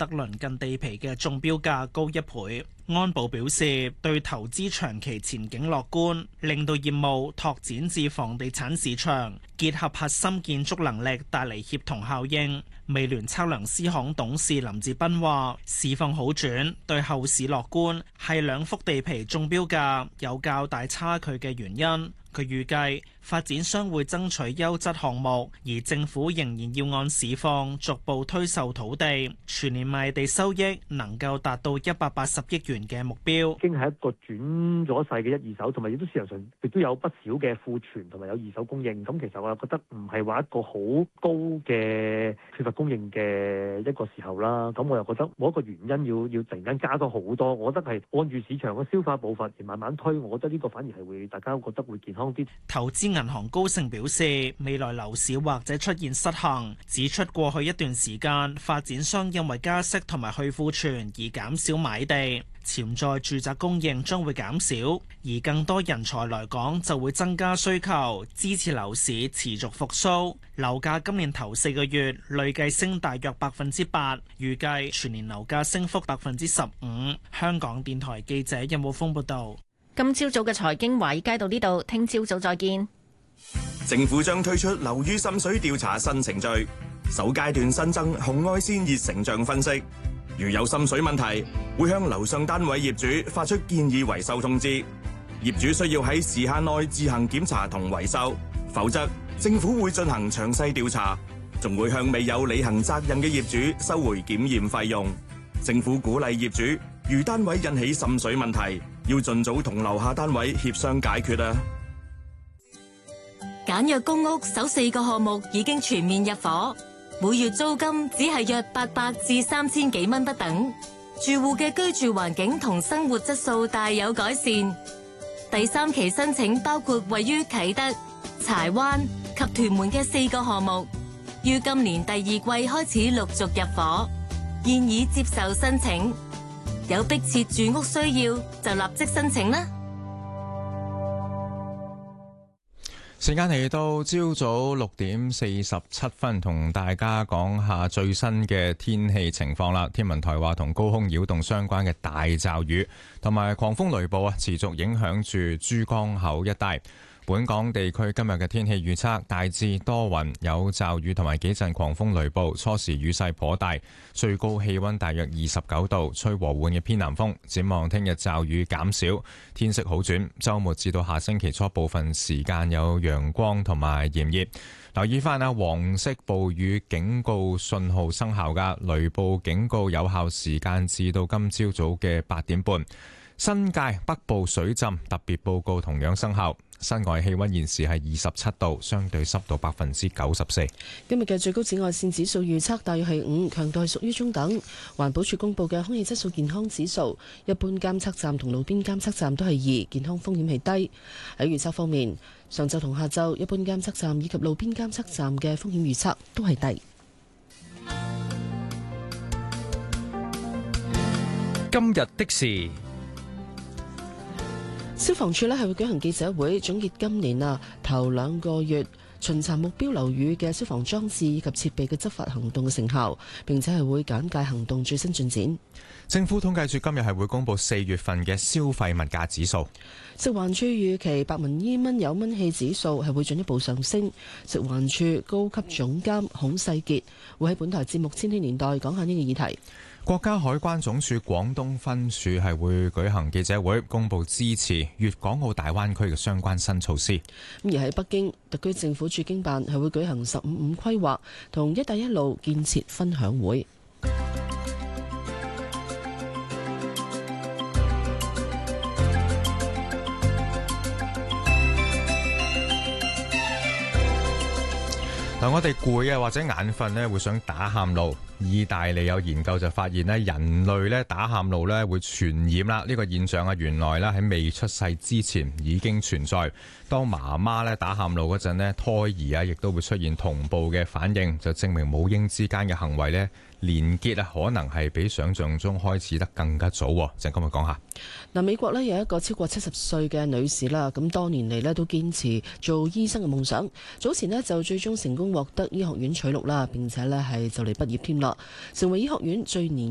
得鄰近地皮嘅中標價高1倍。安保表示對投資長期前景樂觀，令到業務拓展至房地產市場，結合核心建築能力帶嚟協同效應。美聯測量師行董事林志斌話：市況好轉，對後市樂觀，係2幅地皮中標價有較大差距嘅原因。佢預計發展商會爭取優質項目，而政府仍然要按市況逐步推售土地，全年賣地收益能夠達到180億元嘅目標。 已經係一個轉咗勢嘅一二手，同埋亦都市場上亦都有不少嘅庫存同埋有二手供應。咁其實我又覺得唔係話一個好高嘅缺乏供應嘅一個時候啦。咁我又覺得冇一個原因要突然間加多好多。我覺得係按住市場嘅消化步伐而慢慢推。我覺得呢個反而係會大家覺得會健康。 投資銀行高盛表示，未來樓市或者出現失衡，指出過去一段時間發展商因為加息同埋去庫存而減少買地，潛在住宅供應將會減少，而更多人才來港就會增加需求，支持樓市持續復甦。樓價今年頭4個月累計升大約8%，預計全年樓價升幅15%。香港電台記者任武峰報道。 今朝早嘅財經華爾街到呢度，聽朝早再見。 政府將推出樓宇滲水調查新程序，首階段新增紅外線熱成像分析。如有滲水問題，會向樓上單位業主發出建議維修通知。業主需要喺時限內自行檢查同維修，否則政府會進行詳細調查，仲會向未有履行責任嘅業主收回檢驗費用。政府鼓勵業主，如單位引起滲水問題，要盡早同樓下單位協商解決啊！ 簡約公屋首4個項目已經全面入伙，每月租金只係約800至3000幾蚊不等，住戶嘅居住環境同生活質素大有改善。第3期申請包括位於啟德、柴灣及屯門嘅4個項目，於今年第2季開始陸續入伙，現已接受申請。有迫切住屋需要就立即申請啦。 時間嚟到朝早6:47，同大家講下最新嘅天氣情況啦。天文台話同高空擾動相關嘅大驟雨同埋狂風雷暴持續影響住珠江口一帶。本港地區今日嘅天氣預測大致多雲，有驟雨同埋幾陣狂風雷暴，初時雨勢頗大，最高氣溫大約29度，吹和緩嘅偏南風。展望聽日驟雨減少，天色好轉，週末至到下星期初部分時間有陽光同埋炎熱。留意翻黃色暴雨警告信號生效㗎，雷暴警告有效時間至到今朝早嘅8點半。新界北部水浸特別報告同樣生效。室外氣溫現時係27度，相對濕度94%。 今日嘅最高紫外線指數預測大約係5，強度係屬於中等。環保署公布嘅空氣質素健康指數，一般監測站同路邊監測站都係2，健康風險係低。喺預測方面，上晝同下晝一般監測站以及路邊監測站嘅風險預測都係低。 今日的事。 消防處係會舉行記者會，總結今年頭2個月巡查目標樓宇嘅消防裝置以及設備嘅執法行動嘅成效，並且係會簡介行動最新進展。 政府統計處今日係會公布4月份嘅消費物價指數。 食環署預期白紋伊蚊有蚊氣指數係會進一步上升。食環署高級總監孔世傑會喺本台節目《千禧年代》講下呢個議題。 國家海關總署廣東分署係會舉行記者會，公布支持粵港澳大灣區嘅相關新措施。 而喺北京，特區政府駐京辦係會舉行15/5規劃同一帶一路建設分享會。 我哋攰或者眼瞓會想打喊路。意大利有研究就發現人類打喊路會傳染啦。呢個現象原來喺未出世之前已經存在。當媽媽打喊路嗰陣胎兒亦都會出現同步嘅反應，就證明母嬰之間嘅行為連結可能係比想象中開始得更加早。就今日講下。 美國有一個超過70歲嘅女士啦，咁多年嚟都堅持做醫生嘅夢想。早前就最終成功獲得醫學院取錄啦，並且係就嚟畢業添啦，成為醫學院最年